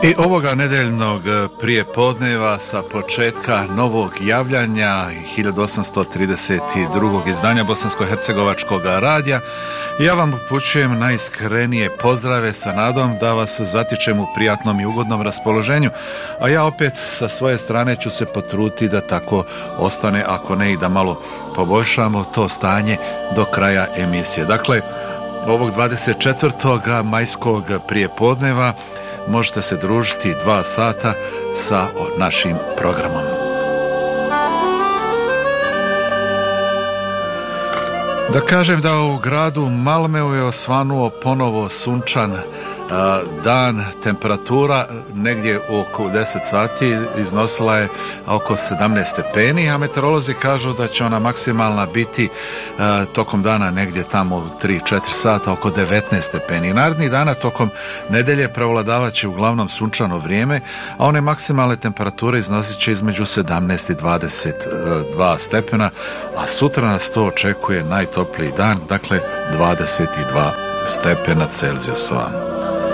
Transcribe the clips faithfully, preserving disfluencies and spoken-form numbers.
I ovoga nedeljnog prijepodneva sa početka novog javljanja hiljadu osamsto trideset drugog izdanja Bosansko-hercegovačkog radija, ja vam upućujem najiskrenije pozdrave sa nadom da vas zatičem u prijatnom i ugodnom raspoloženju, a ja opet sa svoje strane ću se potruditi da tako ostane, ako ne i da malo poboljšamo to stanje do kraja emisije. Dakle, ovog dvadeset četvrtog majskog prijepodneva možete se družiti dva sata sa našim programom. Da kažem da u gradu Malmeu je osvanuo ponovo sunčan dan, temperatura negdje oko deset sati iznosila je oko sedamnaest stepeni, a meteorolozi kažu da će ona maksimalna biti a, tokom dana negdje tamo tri četiri sata oko devetnaest stepeni. Narednih dana tokom nedelje prevladavat će uglavnom sunčano vrijeme, a one maksimalne temperature iznosit će između sedamnaest i dvadeset dva stepena, a sutra nas to očekuje najtopliji dan, dakle dvadeset dva stepena Celzijusova.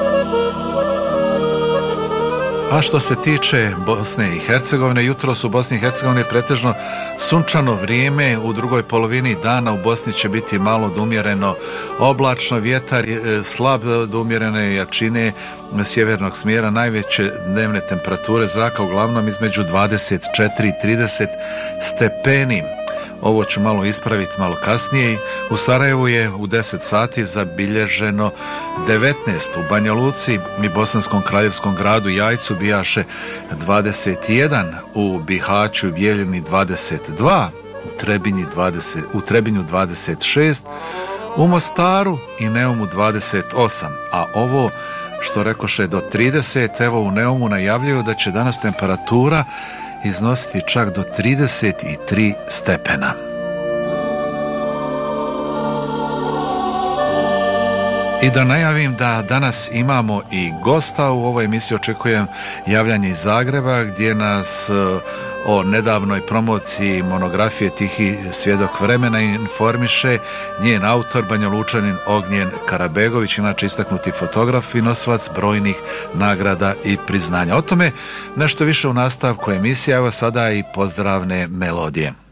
A što se tiče Bosne i Hercegovine, jutros u Bosni i Hercegovini je pretežno sunčano vrijeme, u drugoj polovini dana u Bosni će biti malo do umjereno oblačno, vjetar slab do umjerene jačine sjevernog smjera, najveće dnevne temperature zraka uglavnom između dvadeset četiri i trideset stepeni. Ovo ću malo ispraviti malo kasnije. U Sarajevu je u deset sati zabilježeno devetnaest, u Banja Luci i Bosanskom kraljevskom gradu Jajcu bijaše dvadeset jedan, u Bihaću i Bijeljini dvadeset dva, u Trebinju dvadeset, u Trebinju dvadeset šest, u Mostaru i Neumu dvadeset osam, a ovo što rekoše do trideset, evo u Neumu najavljuju da će danas temperatura iznositi čak do trideset tri stepena. I da najavim da danas imamo i gosta. U ovoj emisiji očekujem javljanje iz Zagreba gdje nas o nedavnoj promociji monografije Tihi svjedok vremena informiše njen autor Banjalučanin Ognjen Karabegović, inače istaknuti fotograf i nosilac brojnih nagrada i priznanja. O tome nešto više u nastavku emisije, evo sada i pozdravne melodije.